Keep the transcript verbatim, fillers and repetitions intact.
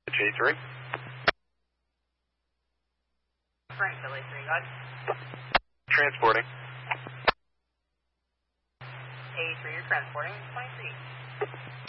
J three. Frank, L A three, got it. Transporting. A three, you're transporting. twenty-three.